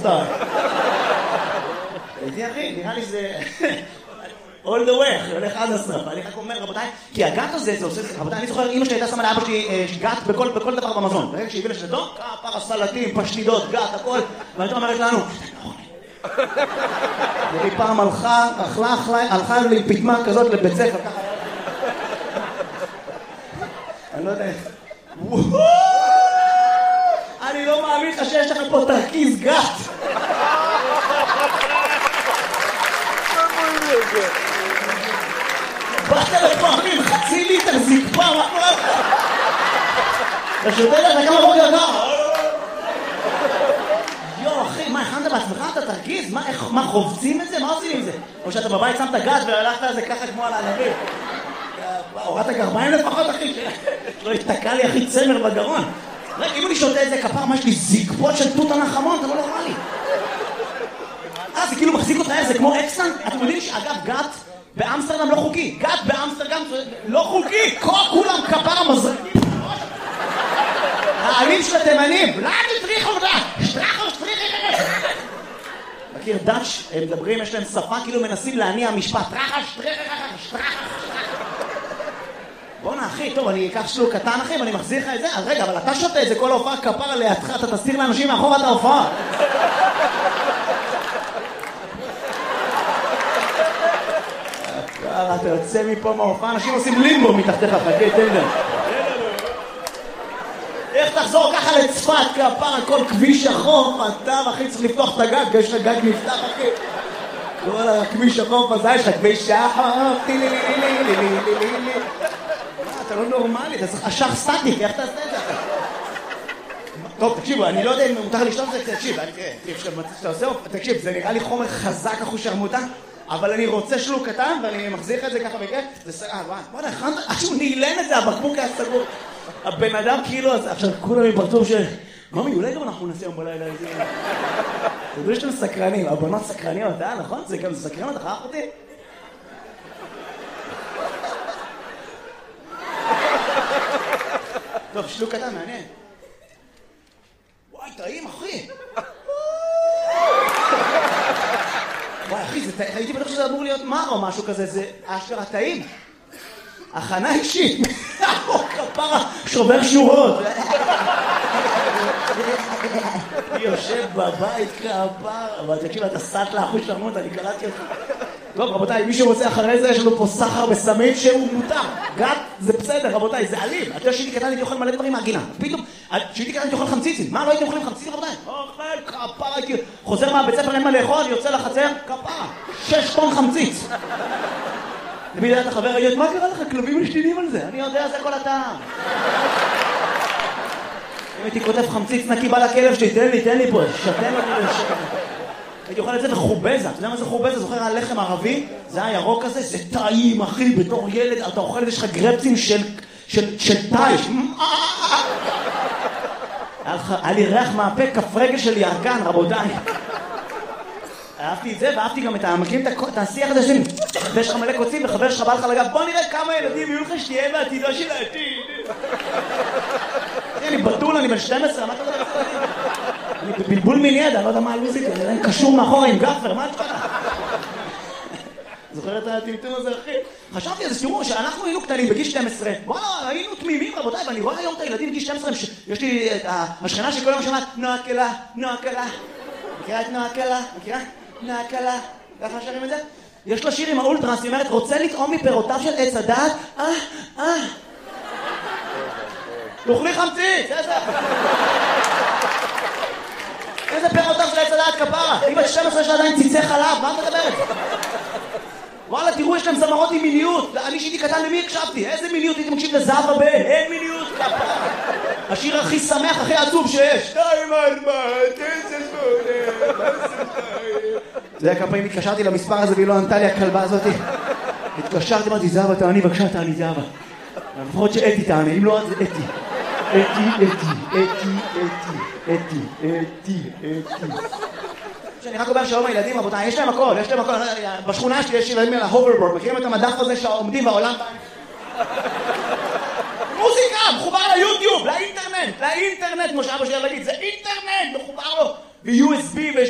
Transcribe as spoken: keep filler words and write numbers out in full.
סטאר. הייתי אחי, נראה לי זה... all the way, הולך עד הסוף. אני רק אומר, רבותיי, כי הגת הזה, זה עושה... רבותיי, אני זוכר, אמא שלי הייתה שמה לאבא שלי גת בכל דבר במזון. ברגע שהביא לשלטו, כפר הסלטים, פשטידות, גת, הכל. ואני אומרת לנו, והיא פעם הלכה, אכלה, הלכה לי פתמה כזאת לבית ספר, ככה. אני לא יודע... אני לא מאמין לך שיש לך פה תרכיז גת. באת לפה, אחי, חצי ליטר זקפה, מה קורה לך? אתה שותה לך כמה בוקר ככה? יו, אחי, מה, הכנת בעצמך? אתה תרגיז? מה, חובצים את זה? מה עושים עם זה? או שאתה בבית שמת גת והלכת על זה ככה כמו על הענבים? הורדת גרביים לפחות, אחי? לא התתקע לי, אחי, צמר בגרון. אם אני שותה את זה כפר, מה יש לי זקפות של תות הנחמון? אתה לא נורמלי. אה, זה כאילו מחזיק אותך, זה כמו אקסן? אתם יודעים שאגב, גת באמסטרדם לא חוקי. גת באמסטרדם לא חוקי. כולם כפר המזרקים. העלים של התימנים. לא, תטריחו אותה. שטרחו, שטריחו. מכיר דאץ', הם מדברים, יש להם שפה, כאילו מנסים להניע משפט. טרחה, שטריחו, שטרחו. בוא'נה, אחי, טוב, אני אקח שלוק קטן, אחי, ואני מחזיר לך את זה. אז רגע, אבל אתה שותה את זה כל ההופעה כפר לידך, אתה תסתיר לאנשים מאחור את ההופעה. אתה יוצא מפה מההופעה, אנשים עושים לימבו מתחתיך, חכה, תן להם. איך תחזור ככה לצפת, כפר, הכל כביש החוף, אתה, אחי, צריך לפתוח את הגג, יש לך גג נפתח, אחי. כל הכביש החוף הזה, יש לך כביש החוף, טילי לי לי לי לי לי לי לי. אתה לא נורמלי, אתה צריך אשך סטטיק, איך תעשה את זה? טוב, תקשיבו, אני לא יודע אם מותר לשתות את זה, תקשיב, תקשיב, זה נראה לי חומר חזק אחוז שרמוטה, אבל אני רוצה שלוק קטן, ואני מחזיק את זה ככה בכיף, זה סגר, וואי, וואי, הכנת, עכשיו נעלן את זה, הבקבוק היה סגור. הבן אדם כאילו, עכשיו כולם יפרטו ש... ממי, אולי גם אנחנו נעשה יום בלילה, איזה... אתה יודע שאתם סקרנים, הבנות סקרניות, אה, נכון? זה גם סקרנות, אחר אותי? טוב, שלוק קטן, מעניין. וואי, טעים, אחי. וואי, אחי, הייתי בטוח שזה אמור להיות מר או משהו כזה, זה אשכרה טעים. הכנה אישית. כפרה, שובר שורות. אני יושב בבית כפרה, אבל תקשיב, אתה סט לאחוז שרמות, אני קלטתי אותך. טוב, רבותיי, מי שרוצה אחרי זה, יש לנו פה סחר בסמים שהוא מותר. גת, זה בסדר, רבותיי, זה אלים. אתה יודע שהייתי קטן, הייתי אוכל מלא דברים מהגינה. פתאום, שהייתי קטן, הייתי אוכל חמציצים. מה, לא הייתי אוכלים חמציצים, רבותיי? אוכל, כפרה, הייתי... חוזר מהבית ספר, אין מה לאכול, יוצא לחצר, כפרה. שש טון חמציץ. למי יודע את החבר, ראית, מה קרה לך? כלבים משתינים על זה. אני יודע, זה כל הטעם. אם הייתי כותב חמציץ נקי, בא לכלב שלי, תן לי, תן לי פה, שתן לי לשקר. הייתי אוכל את זה וחובזה. אתה יודע מה זה חובזה? זוכר הלחם ערבי? זה הירוק הזה? זה טעים, אחי, בתור ילד. אתה אוכל את זה, יש לך גרפצים של טייש. היה לי ריח מהפה, כף רגל של ירקן, רבותיי. אהבתי את זה, ואהבתי גם את המקים את השיח הזה שלי. ויש לך מלא קוצים, וחבר שלך בא לך לגב, בוא נראה כמה ילדים יהיו לך שתהיה בעתידו של העתיד. אני בטול, אני בן שתים עשרה, מה אתה יודע? אני בבלבול מיני, אני לא יודע מה הלוזית, אני קשור מאחורה עם גפר, מה את לך? זוכר את הטמטום הזה, אחי? חשבתי על זה, תראו, שאנחנו היינו קטנים בגיל שתים עשרה, וואלה, היינו תמימים, רבותיי, ואני רואה היום את הילדים בגיל שתים עשרה, יש לי את השכנה שכל יום שמעת, נועה קלה, נועה קלה. מכירה את נועה קלה? מכירה? נועה קלה. ככה שרים את זה? יש לה שיר עם האולטרס, היא אומרת, רוצה לטעום מפירותיו של עץ הדעת? אה, אה. תאכלי חמציץ, איזה... איזה פירותיו של עץ הדעת כפרה? היא בת שתים עשרה שלה עדיין ציצי חלב, מה את מדברת? וואלה, תראו, יש להם זמרות עם מיניות. אני שהייתי קטן, למי הקשבתי? איזה מיניות? הייתי מקשיב לזהבה בן. אין מיניות כפרה. השיר הכי שמח, הכי עצוב שיש. שתיים ארבע, תשע שמונה. אתה יודע כמה פעמים התקשרתי למספר הזה והיא לא ענתה לי הכלבה הזאת? התקשרתי, אמרתי, זהבה, תעני, בבקשה, תעני, זהבה. לפחות שאתי תעני, אם לא, אז אתי. אתי, אתי, אתי, אתי, אתי, אתי, אתי. שאני רק אומר שלום הילדים, רבותיי, יש להם הכל, יש להם הכל. בשכונה שלי יש ילדים על ההוברבורד, מכירים את המדף הזה שעומדים בעולם? מוזיקה, מחובר ליוטיוב, לאינטרנט, לאינטרנט, כמו שאבא שלי להגיד, זה אינטרנט, מחובר לו ב-יו אס בי